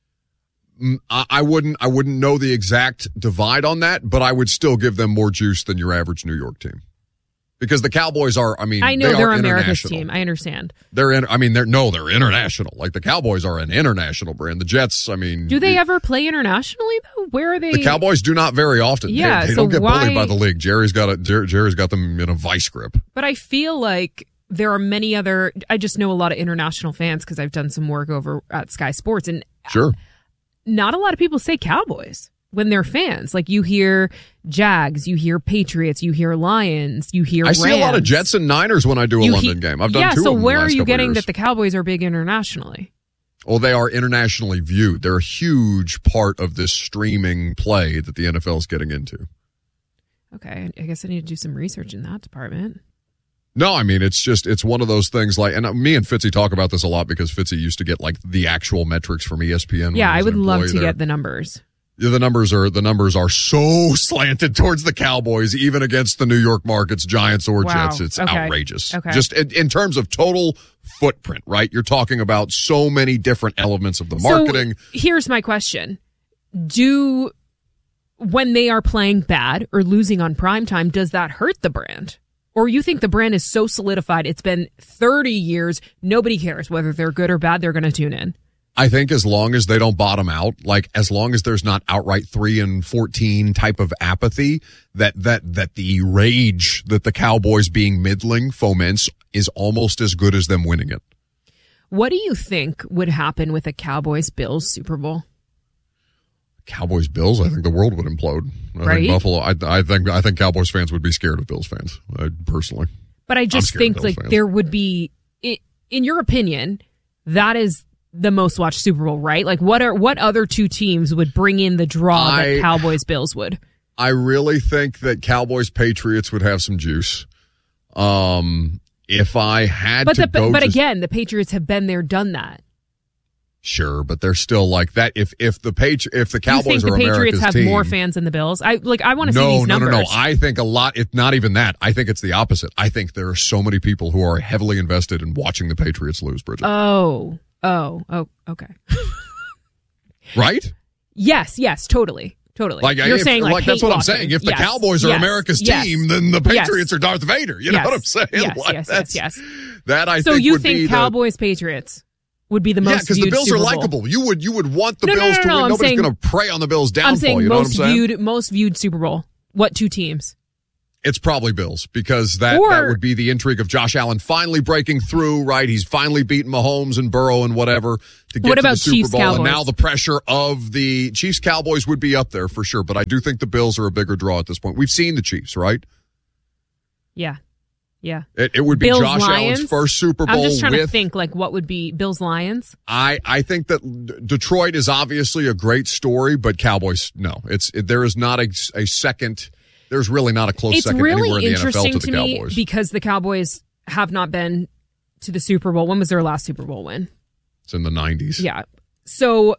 I wouldn't know the exact divide on that, but I would still give them more juice than your average New York team. Because the Cowboys are, I know they're America's team. I understand. They're international. Like the Cowboys are an international brand. The Jets, Do they ever play internationally though? Where are they? The Cowboys do not very often. Yeah, they so don't get why- bullied by the league. Jerry's got them in a vice grip. But I feel like there are many other. I just know a lot of international fans because I've done some work over at Sky Sports, and Sure. not a lot of people say Cowboys when they're fans. Like you hear Jags, you hear Patriots, you hear Lions, you hear I Rams. see a lot of Jets and Niners when I do a London game. I've done 2 so of them where the are last you couple getting years. that the Cowboys are big internationally? Well, they are internationally viewed. They're a huge part of this streaming play that the NFL is getting into. Okay, I guess I need to do some research in that department. No, I mean, it's one of those things like, and me and Fitzy talk about this a lot because Fitzy used to get like the actual metrics from ESPN. when Yeah, he I was an would love employee to there. get the numbers. Yeah, the numbers are so slanted towards the Cowboys, even against the New York markets, Giants or Wow. Jets. It's Okay. outrageous. Okay. Just in terms of total footprint, right? You're talking about so many different elements of the marketing. So here's my question. When they are playing bad or losing on primetime, does that hurt the brand? Or you think the brand is so solidified, it's been 30 years, nobody cares whether they're good or bad, they're going to tune in? I think as long as they don't bottom out, like as long as there's not outright 3-14 type of apathy, that the rage that the Cowboys being middling foments is almost as good as them winning it. What do you think would happen with a Cowboys-Bills Super Bowl? Cowboys Bills, I think the world would implode. I Right? think Buffalo. I think Cowboys fans would be scared of Bills fans. Personally, But I just scared of think Bills like fans. there would be, in your opinion, that is the most watched Super Bowl, right? Like what other 2 teams would bring in the draw that Cowboys-Bills would? I really think that Cowboys Patriots would have some juice. If I had But to go, again, the Patriots have been there, done that. Sure, but they're still like that. If the Cowboys you think are the Patriots America's have team, more fans than the Bills? I want to see these numbers. No. I think a lot. It's not even that. I think it's the opposite. I think there are so many people who are heavily invested in watching the Patriots lose, Bridget. Oh, okay. Right? Yes, totally. Like, you're saying like that's what I'm watching. saying. If the Yes, Cowboys are yes, America's yes, team, then the Patriots yes. are Darth Vader. You know what I'm saying? Yes. That I so think you would think be Cowboys Patriots would be the most because the viewed Bills Super are Bowl. likable. You would want the Bills to win. I'm Nobody's saying- going to prey on the Bills' downfall. I'm saying you know what I'm saying? most viewed Super Bowl. What two teams? It's probably Bills because that would be the intrigue of Josh Allen finally breaking through, right? He's finally beaten Mahomes and Burrow and whatever to get What to about the Super Chiefs, Bowl. Cowboys? And now the pressure of the Chiefs Cowboys would be up there for sure. But I do think the Bills are a bigger draw at this point. We've seen the Chiefs, right? Yeah. It would be Bills, Josh Lions? Allen's first Super Bowl. I'm just trying to with, think like what would be Bills Lions. I think that Detroit is obviously a great story, but Cowboys, no. There is not a second. There's really not a close second anywhere in the NFL to the Cowboys. It's really interesting to me because the Cowboys have not been to the Super Bowl. When was their last Super Bowl win? It's in the 90s. Yeah. So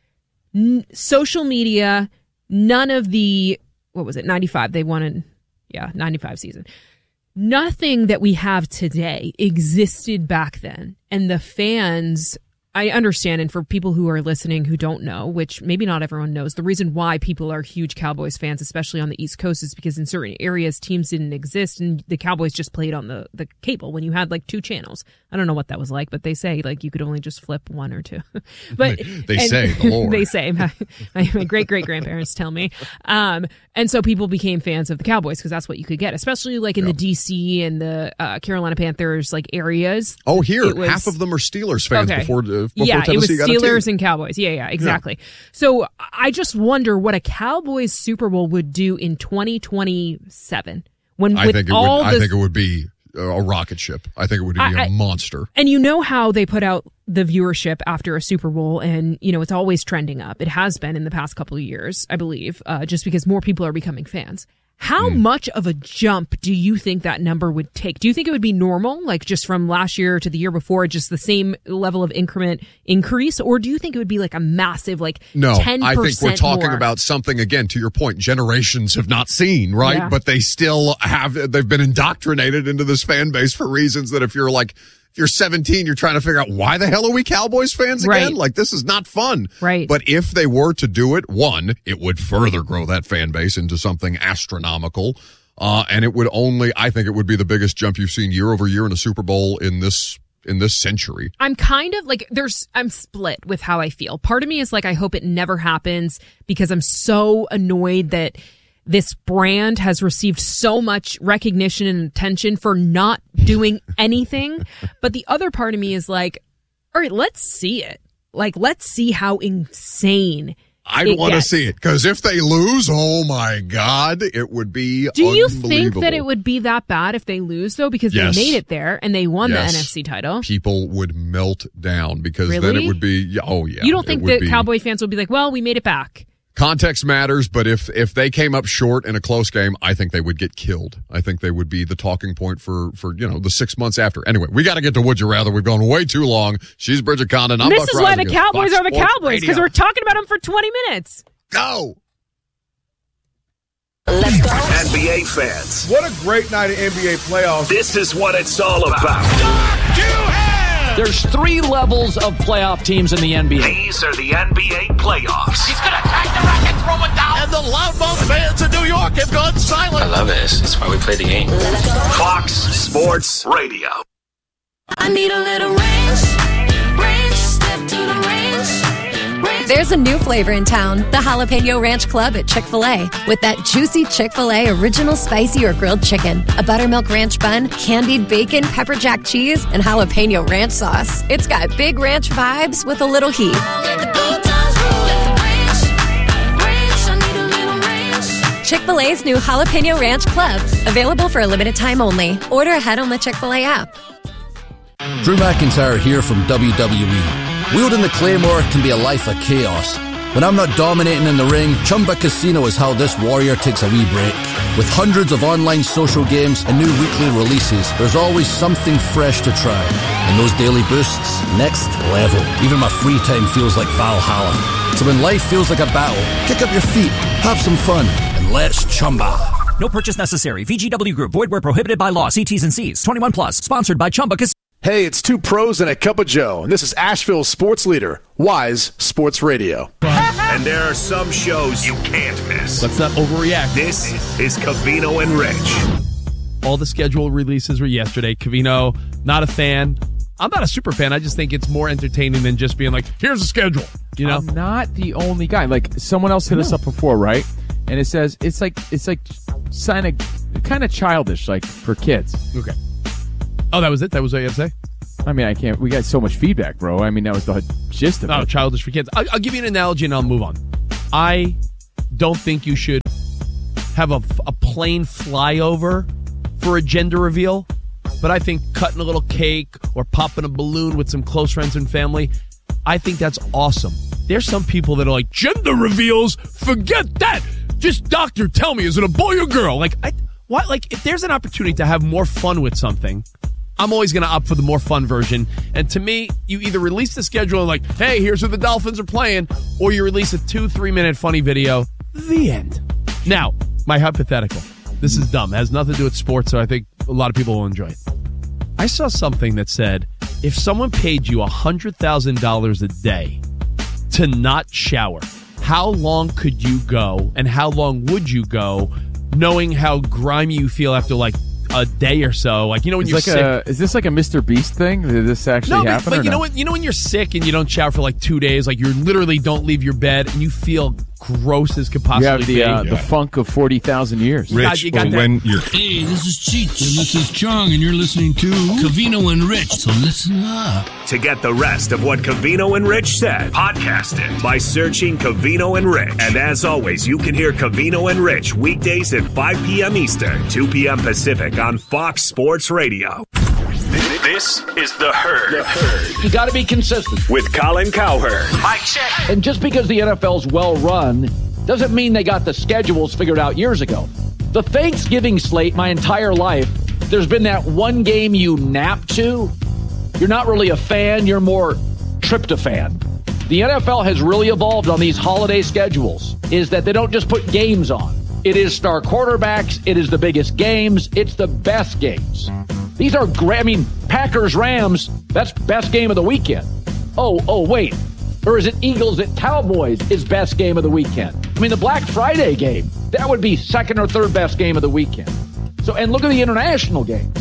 social media, none of the, what was it, 95? They won 95 season. Nothing that we have today existed back then. And the fans, I understand, and for people who are listening who don't know, which maybe not everyone knows, the reason why people are huge Cowboys fans, especially on the East Coast, is because in certain areas teams didn't exist and the Cowboys just played on the cable when you had like two channels. I don't know what that was like, but they say like you could only just flip one or two. But they say, the Lord. They say, my great-great-grandparents tell me. And so people became fans of the Cowboys because that's what you could get, especially like in the DC and the Carolina Panthers like areas. Oh, here, half of them are Steelers fans before it was Tennessee got a Steelers team. and Cowboys. Yeah, exactly. So I just wonder what a Cowboys Super Bowl would do in 2027 when I think it would be a rocket ship. I think it would be a monster. And you know how they put out the viewership after a Super Bowl, and it's always trending up. It has been in the past couple of years, I believe, just because more people are becoming fans. How much of a jump do you think that number would take? Do you think it would be normal, like just from last year to the year before, just the same level of increment increase? Or do you think it would be like a massive, like 10% I think we're talking more? about something, again, to your point, generations have not seen, right? Yeah. But they still they've been indoctrinated into this fan base for reasons that if you're 17, you're trying to figure out why the hell are we Cowboys fans again? Right. Like, this is not fun. Right. But if they were to do it, one, it would further grow that fan base into something astronomical. And I think it would be the biggest jump you've seen year over year in a Super Bowl in this century. I'm kind of like, I'm split with how I feel. Part of me is like, I hope it never happens because I'm so annoyed that this brand has received so much recognition and attention for not doing anything. But the other part of me is like, all right, let's see it. Like, let's see how insane I'd want to see it because if they lose, oh my God, it would be Do you unbelievable. think that it would be that bad if they lose, though? Because they made it there and they won the NFC title. People would melt down because then Really? it would be, oh yeah. You don't think that Cowboy fans would be like, well, we made it back? Context matters, but if they came up short in a close game, I think they would get killed. I think they would be the talking point for the 6 months after. Anyway, we got to get to Would You Rather. We've gone way too long. She's Bridget Condon. I'm This Buck is why the Reisinger. Cowboys Fox are the Sports Cowboys, because Radio. we're talking about them for 20 minutes. Go! Let's go. NBA fans. What a great night of NBA playoffs. This is what it's all about. There's 3 levels of playoff teams in the NBA. These are the NBA playoffs. He's going to crack the racket, throw it down. And the loudmouth fans in New York have gone silent. I love it. That's why we play the game. Fox Sports Radio. I need a little ranch, step to the ranch. There's a new flavor in town, the Jalapeno Ranch Club at Chick-fil-A. With that juicy Chick-fil-A original spicy or grilled chicken, a buttermilk ranch bun, candied bacon, pepper jack cheese, and jalapeno ranch sauce. It's got big ranch vibes with a little heat. Chick-fil-A's new Jalapeno Ranch Club. Available for a limited time only. Order ahead on the Chick-fil-A app. Drew McIntyre here from WWE. Wielding the Claymore can be a life of chaos, When I'm not dominating in the ring, Chumba Casino is how this warrior takes a wee break. With hundreds of online social games and new weekly releases, there's always something fresh to try. And those daily boosts, next level. Even my free time feels like Valhalla. So when life feels like a battle, kick up your feet, have some fun, and let's Chumba. No purchase necessary. VGW Group. Void where prohibited by law. See T's and C's. 21 plus. Sponsored by Chumba Casino. Hey, it's two pros and a cup of Joe, and this is Asheville's sports leader, Wise Sports Radio. And there are some shows you can't miss. Let's not overreact. This is Covino and Rich. All the schedule releases were yesterday. Covino, not a fan. I'm not a super fan. I just think it's more entertaining than just being like, here's the schedule. You know? I'm not the only guy. Like, someone else hit us up before, right? And it says, it's like kind of childish, like, for kids. Okay. Oh, that was it? That was what you had to say? I mean, I can't. We got so much feedback, bro. I mean, that was the gist of it. Oh, childish for kids. I'll give you an analogy and I'll move on. I don't think you should have a plane flyover for a gender reveal, but I think cutting a little cake or popping a balloon with some close friends and family, I think that's awesome. There's some people that are like, gender reveals, forget that. Just doctor, tell me, is it a boy or girl? Like, why? Like, if there's an opportunity to have more fun with something, I'm always going to opt for the more fun version. And to me, you either release the schedule and like, hey, here's who the Dolphins are playing, or you release a 2-3 minute funny video. The end. Now, my hypothetical. This is dumb. It has nothing to do with sports, so I think a lot of people will enjoy it. I saw something that said, if someone paid you $100,000 a day to not shower, how long could you go and how long would you go knowing how grimy you feel after like a day or so? Like, you know, when you're sick. Is this like a Mr. Beast thing? Did this actually happen? But you know when you're sick and you don't shower for like 2 days, like you literally don't leave your bed and you feel gross as could possibly be. You have the funk of 40,000 years. Rich, when you're... Hey, this is Cheech, and this is Chong, and you're listening to Covino and Rich, so listen up. To get the rest of what Covino and Rich said, podcast it by searching Covino and Rich. And as always, you can hear Covino and Rich weekdays at 5 p.m. Eastern, 2 p.m. Pacific on Fox Sports Radio. This is The Herd. You got to be consistent. With Colin Cowherd. Mic check. And just because the NFL's well run doesn't mean they got the schedules figured out years ago. The Thanksgiving slate, my entire life, there's been that one game you nap to. You're not really a fan. You're more tryptophan. The NFL has really evolved on these holiday schedules, is that they don't just put games on. It is star quarterbacks. It is the biggest games. It's the best games. These are great. I mean, Packers-Rams, that's best game of the weekend. Oh, wait. Or is it Eagles at Cowboys is best game of the weekend? I mean, the Black Friday game, that would be second or third best game of the weekend. So, and look at the international games.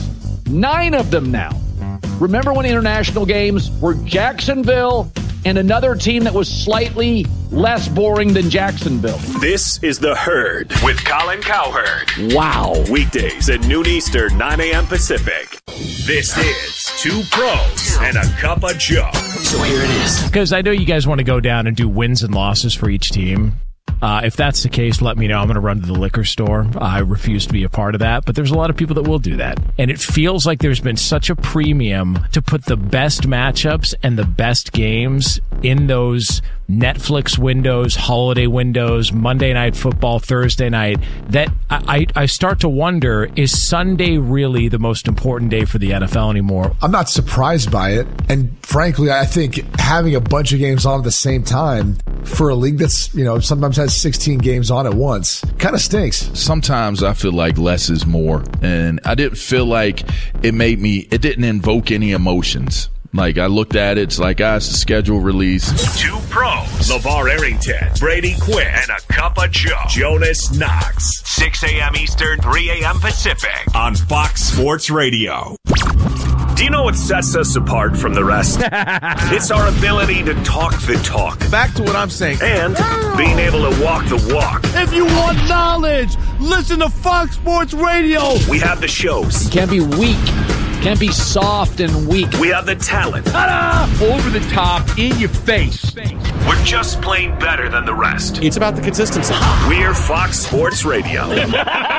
9 of them now. Remember when international games were Jacksonville and another team that was slightly less boring than Jacksonville? This is The Herd with Colin Cowherd. Wow. Weekdays at noon Eastern, 9 a.m. Pacific. This is Two Pros and a Cup of Joe. So here it is. Because I know you guys want to go down and do wins and losses for each team. If that's the case, let me know. I'm going to run to the liquor store. I refuse to be a part of that, but there's a lot of people that will do that. And it feels like there's been such a premium to put the best matchups and the best games in those Netflix windows, holiday windows, Monday Night Football, Thursday night, that I start to wonder, is Sunday really the most important day for the NFL anymore? I'm not surprised by it. And frankly, I think having a bunch of games on at the same time for a league that's, you know, sometimes has 16 games on at once kind of stinks. Sometimes I feel like less is more. And I didn't feel like it didn't invoke any emotions. Like, I looked at it, it's like, guys, the schedule released. Two pros, LeVar Arrington, Brady Quinn, and a cup of Joe, Jonas Knox. 6 a.m. Eastern, 3 a.m. Pacific on Fox Sports Radio. Do you know what sets us apart from the rest? It's our ability to talk the talk. Back to what I'm saying. And being able to walk the walk. If you want knowledge, listen to Fox Sports Radio. We have the shows. You can't be weak. Can't be soft and weak. We have the talent. Ta-da! Over the top, in your face. We're just plain better than the rest. It's about the consistency. We're Fox Sports Radio. And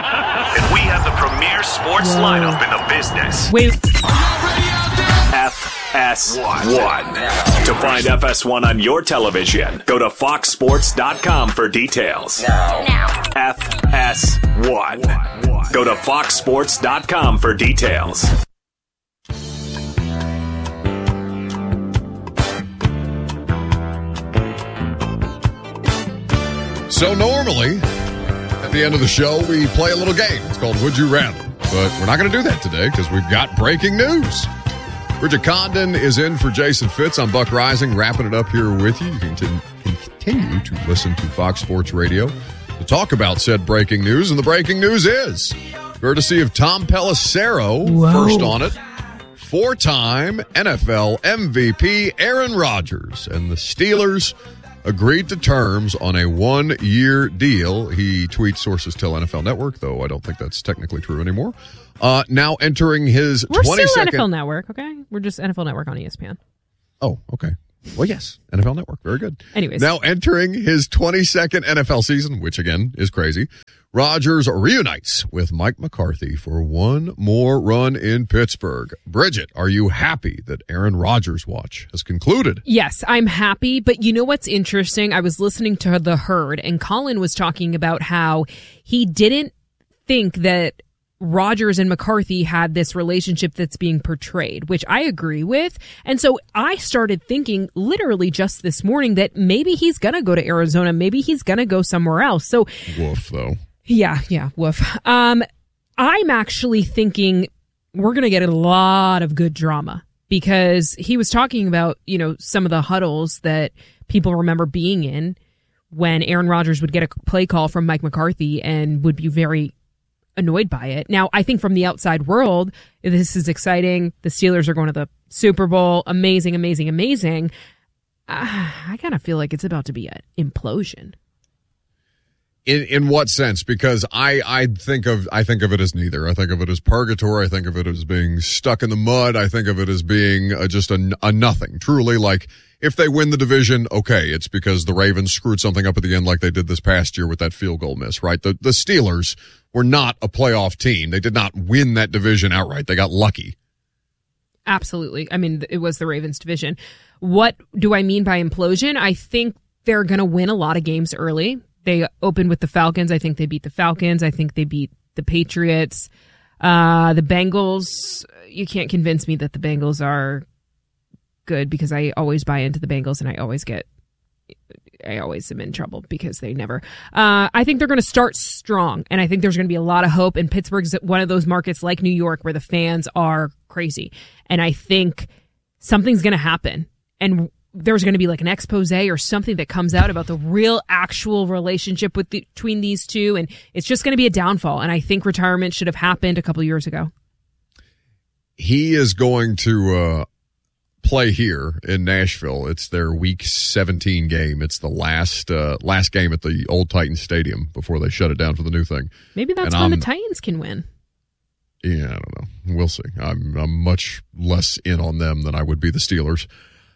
we have the premier sports lineup in the business. Wait. FS1. To find FS1 on your television, go to foxsports.com for details. Now. FS1. Go to foxsports.com for details. So normally, at the end of the show, we play a little game. It's called Would You Rather. But we're not going to do that today because we've got breaking news. Bridget Condon is in for Jason Fitz. I'm Buck Rising, wrapping it up here with you. You can continue to listen to Fox Sports Radio to talk about said breaking news. And the breaking news is, courtesy of Tom Pelissero, first on it, 4-time NFL MVP Aaron Rodgers and the Steelers agreed to terms on a 1-year deal. He tweets, sources tell NFL Network, though I don't think that's technically true anymore. Now entering his 22nd... We're still NFL Network, okay? We're just NFL Network on ESPN. Oh, okay. Well, yes, NFL Network. Very good. Anyways. Now entering his 22nd NFL season, which, again, is crazy, Rodgers reunites with Mike McCarthy for one more run in Pittsburgh. Bridget, are you happy that Aaron Rodgers' watch has concluded? Yes, I'm happy. But you know what's interesting? I was listening to The Herd, and Colin was talking about how he didn't think that Rodgers and McCarthy had this relationship that's being portrayed, which I agree with. And so I started thinking literally just this morning that maybe he's going to go to Arizona. Maybe he's going to go somewhere else. So woof, though. Yeah, woof. I'm actually thinking we're going to get a lot of good drama because he was talking about, some of the huddles that people remember being in when Aaron Rodgers would get a play call from Mike McCarthy and would be very annoyed by it. Now, I think from the outside world, this is exciting. The Steelers are going to the Super Bowl. Amazing, amazing, amazing. I kind of feel like it's about to be an implosion. In what sense? Because I think of it as neither. I think of it as purgatory. I think of it as being stuck in the mud. I think of it as being just a nothing. Truly, like, if they win the division, okay, it's because the Ravens screwed something up at the end like they did this past year with that field goal miss, right? The Steelers were not a playoff team. They did not win that division outright. They got lucky. Absolutely. I mean, it was the Ravens division. What do I mean by implosion? I think they're going to win a lot of games early. They opened with the Falcons. I think they beat the Falcons. I think they beat the Patriots. The Bengals, you can't convince me that the Bengals are good because I always buy into the Bengals and I always am in trouble because they never. I think they're going to start strong, and I think there's going to be a lot of hope. And Pittsburgh's one of those markets like New York where the fans are crazy. And I think something's going to happen. And there's going to be like an expose or something that comes out about the real actual relationship between these two. And it's just going to be a downfall. And I think retirement should have happened a couple of years ago. He is going to play here in Nashville. It's their Week 17 game. It's the last game at the old Titans Stadium before they shut it down for the new thing. Maybe that's when the Titans can win. Yeah, I don't know. We'll see. I'm much less in on them than I would be the Steelers.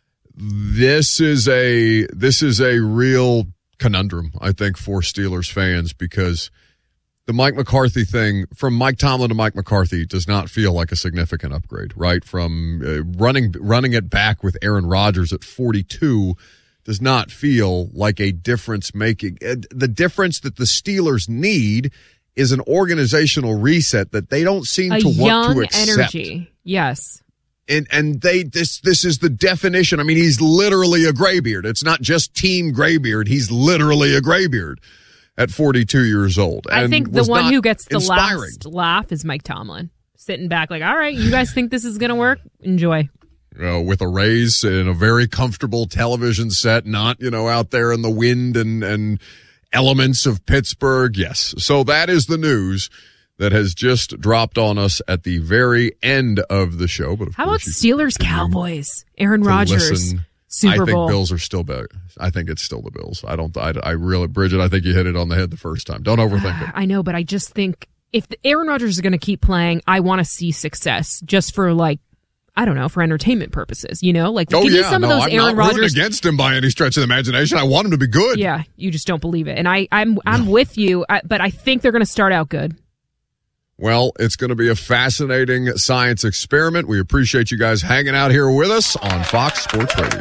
This is a real conundrum, I think, for Steelers fans because the Mike McCarthy thing, from Mike Tomlin to Mike McCarthy, does not feel like a significant upgrade, right? From running it back with Aaron Rodgers at 42 does not feel like a difference-making. The difference that the Steelers need is an organizational reset that they don't seem to want to accept. Energy, yes. And this is the definition. I mean, he's literally a graybeard. It's not just team graybeard. He's literally a graybeard at 42 years old. And I think the one who gets the inspiring. last laugh is Mike Tomlin, sitting back like, all right, you guys think this is going to work? Enjoy. With a raise in a very comfortable television set, not, out there in the wind and elements of Pittsburgh. Yes. So that is the news that has just dropped on us at the very end of the show. But how about Steelers Cowboys? Aaron Rodgers, Super Bowl. I think Bills are still better. I think it's still the Bills. I really, Bridget, I think you hit it on the head the first time. Don't overthink it. I know, but I just think if Aaron Rodgers is going to keep playing, I want to see success just for for entertainment purposes, Like, give me some of those Aaron Rodgers. I'm not rooting against him by any stretch of the imagination. I want him to be good. Yeah, you just don't believe it. And I'm with you, but I think they're going to start out good. Well, it's going to be a fascinating science experiment. We appreciate you guys hanging out here with us on Fox Sports Radio.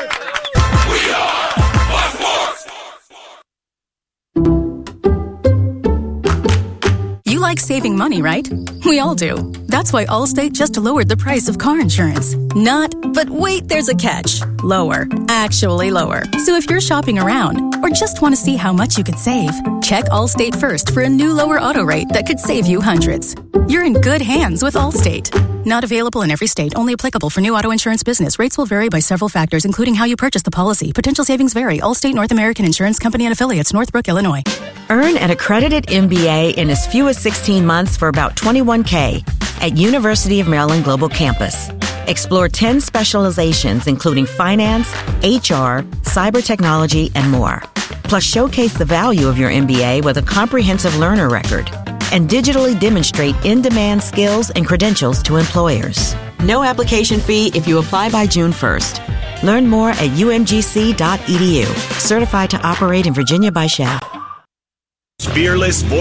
You like saving money, right? We all do. That's why Allstate just lowered the price of car insurance. Not, but wait, there's a catch. Lower. Actually lower. So if you're shopping around or just want to see how much you could save, check Allstate first for a new lower auto rate that could save you hundreds. You're in good hands with Allstate. Not available in every state. Only applicable for new auto insurance business. Rates will vary by several factors, including how you purchase the policy. Potential savings vary. Allstate North American Insurance Company and affiliates, Northbrook, Illinois. Earn an accredited MBA in as few as 16 months for about $21K at University of Maryland Global Campus. Explore 10 specializations, including finance, HR, cyber technology, and more. Plus, showcase the value of your MBA with a comprehensive learner record and digitally demonstrate in-demand skills and credentials to employers. No application fee if you apply by June 1st. Learn more at umgc.edu. Certified to operate in Virginia by SHAP. Fearless voice.